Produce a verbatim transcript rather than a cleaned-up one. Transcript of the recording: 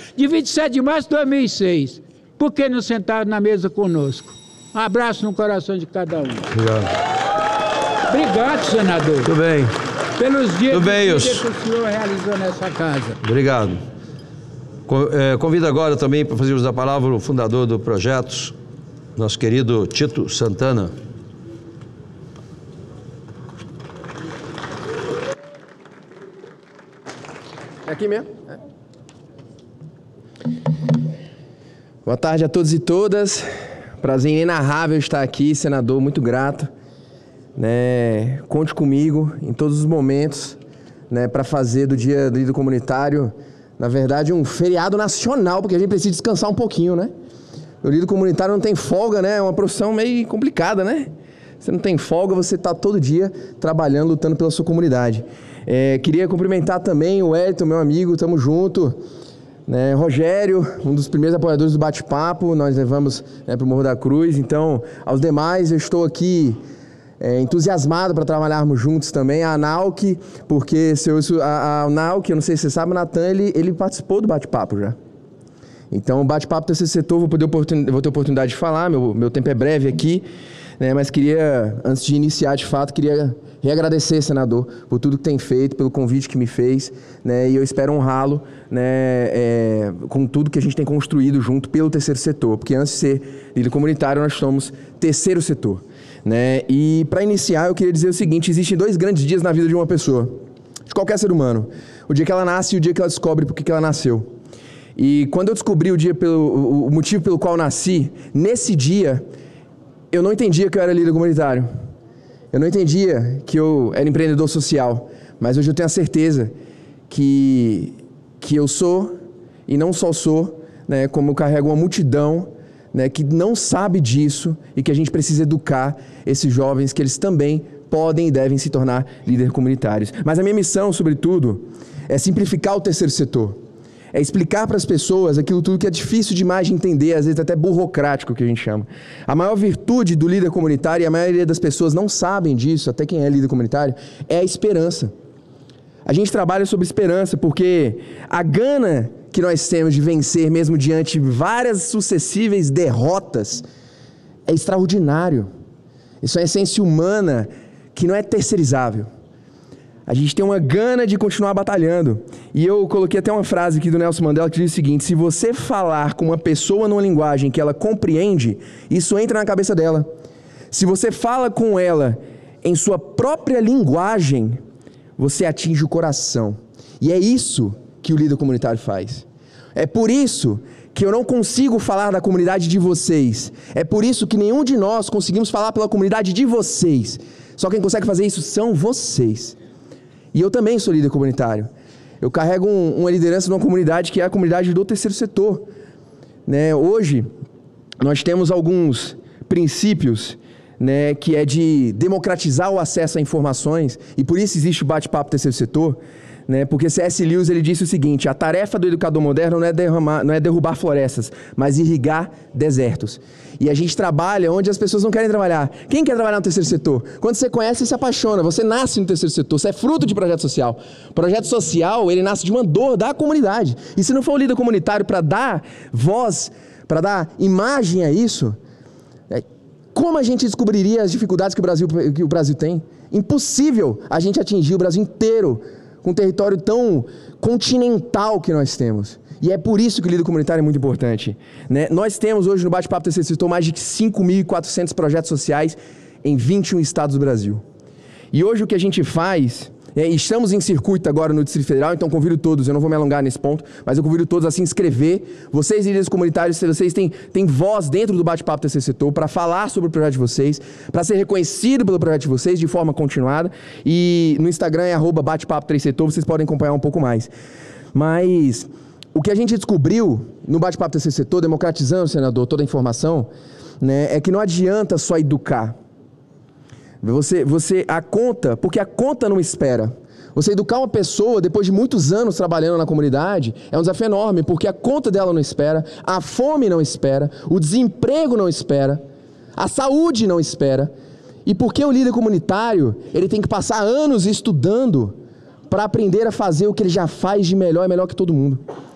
de vinte e sete de março de dois mil e seis. Por que não sentaram na mesa conosco? Um abraço no coração de cada um. Obrigado. Obrigado, senador. Tudo bem. Pelos dias Tudo bem, que o isso. senhor realizou nessa casa. Obrigado. Convido agora também para fazer uso da palavra o fundador do Projetos, nosso querido Tito Santana. É aqui mesmo? É. Boa tarde a todos e todas. Prazer inenarrável estar aqui, senador, muito grato. Né? Conte comigo em todos os momentos, né, para fazer do Dia do Líder Comunitário, na verdade, um feriado nacional, porque a gente precisa descansar um pouquinho, né? O líder comunitário não tem folga, né? É uma profissão meio complicada, né? Você não tem folga, você está todo dia trabalhando, lutando pela sua comunidade. É, queria cumprimentar também o Wellington, meu amigo, tamo junto. Né? Rogério, um dos primeiros apoiadores do Bate-Papo, nós levamos, né, para o Morro da Cruz. Então, aos demais, eu estou aqui é, entusiasmado para trabalharmos juntos também. A Nauk, porque se eu, a, a Nauk, eu não sei se você sabe, o Natan, ele, ele participou do Bate-Papo já. Então, o Bate-Papo desse setor, vou, poder oportun, vou ter oportunidade de falar, meu, meu tempo é breve aqui, né, mas queria, antes de iniciar de fato, queria reagradecer, senador, por tudo que tem feito, pelo convite que me fez, né, e eu espero honrá-lo, né, é, com tudo que a gente tem construído junto pelo terceiro setor, porque antes de ser líder comunitário, nós somos terceiro setor. Né, e para iniciar, eu queria dizer o seguinte: existem dois grandes dias na vida de uma pessoa, de qualquer ser humano: o dia que ela nasce e o dia que ela descobre por que ela nasceu. E quando eu descobri o, dia pelo, o motivo pelo qual eu nasci, nesse dia, eu não entendia que eu era líder comunitário. Eu não entendia que eu era empreendedor social. Mas hoje eu tenho a certeza que, que eu sou, e não só sou, né, como eu carrego uma multidão, né, que não sabe disso e que a gente precisa educar esses jovens que eles também podem e devem se tornar líderes comunitários. Mas a minha missão, sobretudo, é simplificar o terceiro setor. É explicar para as pessoas aquilo tudo que é difícil demais de entender, às vezes até burocrático, que a gente chama. A maior virtude do líder comunitário, e a maioria das pessoas não sabem disso, até quem é líder comunitário, é a esperança. A gente trabalha sobre esperança porque a gana que nós temos de vencer mesmo diante de várias sucessíveis derrotas é extraordinário. Isso é uma essência humana que não é terceirizável. A gente tem uma gana de continuar batalhando. E eu coloquei até uma frase aqui do Nelson Mandela que diz o seguinte: se você falar com uma pessoa numa linguagem que ela compreende, isso entra na cabeça dela. Se você fala com ela em sua própria linguagem, você atinge o coração. E é isso que o líder comunitário faz. É por isso que eu não consigo falar da comunidade de vocês. É por isso que nenhum de nós conseguimos falar pela comunidade de vocês. Só quem consegue fazer isso são vocês. E eu também sou líder comunitário. Eu carrego um, uma liderança de uma comunidade que é a comunidade do terceiro setor. Né? Hoje, nós temos alguns princípios, né, que é de democratizar o acesso a informações, e por isso existe o bate-papo terceiro setor, né, porque C S Lewis ele disse o seguinte: a tarefa do educador moderno não é, derramar, não é derrubar florestas, mas irrigar desertos. E a gente trabalha onde as pessoas não querem trabalhar. Quem quer trabalhar no terceiro setor? Quando você conhece, você se apaixona. Você nasce no terceiro setor. Você é fruto de projeto social. O projeto social, ele nasce de uma dor da comunidade. E se não for o líder comunitário para dar voz, para dar imagem a isso, como a gente descobriria as dificuldades que o Brasil, que o Brasil tem? Impossível a gente atingir o Brasil inteiro com um território tão continental que nós temos. E é por isso que o líder comunitário é muito importante. Né? Nós temos hoje no Bate-Papo Terceiro Setor mais de cinco mil e quatrocentos projetos sociais em vinte e um estados do Brasil. E hoje o que a gente faz... É, estamos em circuito agora no Distrito Federal, então convido todos, eu não vou me alongar nesse ponto, mas eu convido todos a se inscrever. Vocês, líderes comunitários, vocês têm, têm voz dentro do Bate-Papo Terceiro Setor para falar sobre o projeto de vocês, para ser reconhecido pelo projeto de vocês de forma continuada. E no Instagram é arroba Bate-Papo Terceiro Setor, vocês podem acompanhar um pouco mais. Mas o que a gente descobriu no Bate-Papo Terceiro Setor, democratizando, senador, toda a informação, né, é que não adianta só educar. Você, você, a conta, porque a conta não espera. Você educar uma pessoa depois de muitos anos trabalhando na comunidade é um desafio enorme, porque a conta dela não espera, a fome não espera, o desemprego não espera, a saúde não espera. E porque o líder comunitário, ele tem que passar anos estudando para aprender a fazer o que ele já faz de melhor e melhor que todo mundo.